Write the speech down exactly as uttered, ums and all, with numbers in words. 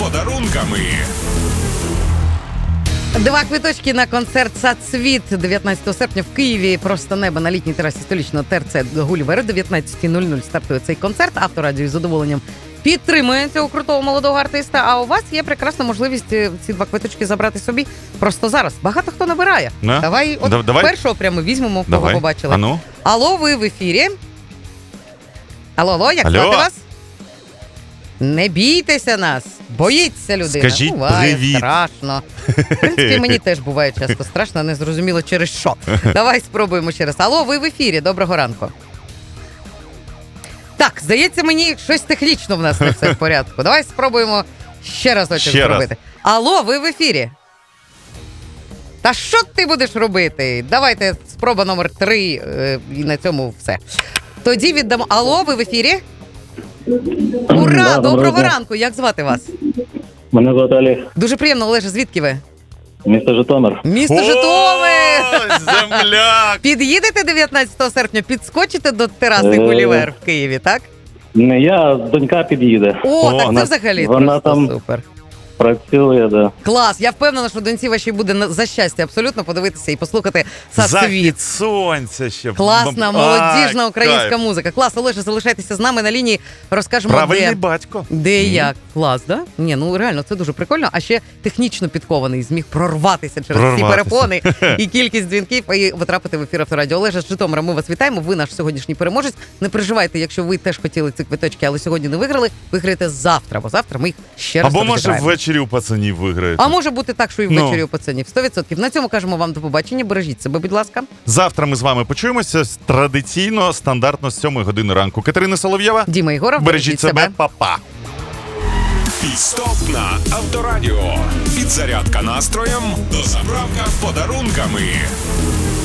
подарунками. Два квиточки на концерт «Сад-світ» дев'ятнадцятого серпня в Києві. Просто небо на літній терасі столичного ТРЦ «Гулівер». дев'ятнадцята нуль нуль стартує цей концерт. Авторадіо із задоволенням підтримує цього крутого молодого артиста. А у вас є прекрасна можливість ці два квиточки забрати собі просто зараз. Багато хто набирає. Не? Давай от Да, давай. першого прямо візьмемо, кого Давай. побачили. Ану. Алло, ви в ефірі. Алло, алло, як Алло. звати вас? Не бійтеся нас. Боїться людина. Скажіть буває, привіт. страшно. В принципі, мені теж буває часто страшно, не зрозуміло через що. Давай спробуємо ще раз. Алло, ви в ефірі. Доброго ранку. Так, здається, мені щось технічно в нас не все в порядку. Давай спробуємо ще разочок Ще раз. зробити. Алло, ви в ефірі. Та що ти будеш робити? Давайте спроба номер три, е, і на цьому все. Тоді віддамо. Алло, ви в ефірі? Ура! Да, Доброго дня. ранку! Як звати вас? Мене звати Олег, Дуже приємно, Олеже, звідки ви? місто Житомир. Місто Житомир! О, земляк! Під'їдете дев'ятнадцятого серпня, підскочите до тераси Е. Гулівер в Києві, так? Не я, донька під'їде. О, О, так це вона- взагалі вона просто там- супер. Працює, да. Клас, я впевнена, що доньці вашій буде на- за щастя абсолютно подивитися і послухати «Сад-світ». Захід сонця ще. Класна, Ай, молодіжна українська кайф. музика. Клас, Олеже, залишайтеся з нами на лінії, розкажемо, Правильний де, батько. де і як. Клас, да? Ні, ну реально, це дуже прикольно, а ще технічно підкований, зміг прорватися через всі Прорватися. перепони і кількість дзвінків, і потрапити в ефір Авторадіо. Олеже з Житомира, ми вас вітаємо, ви наш сьогоднішній переможець. Не переживайте, якщо ви теж хотіли ці квиточки, але сьогодні не виграли, виграєте завтра, бо завтра ми їх ще раз Або може розіграємо. ввечері у пацанів виграєте. А може бути так, що і Ну. ввечері у пацанів. сто відсотків. На цьому кажемо вам до побачення. Бережіть себе, будь ласка. Завтра ми з вами почуємося традиційно, стандартно з сьомої години ранку. Катерина Солов'єва. Діма Єгоров, Бережіть себе, па-па. Підстоп на Авторадіо. Підзарядка настроєм до заправка подарунками.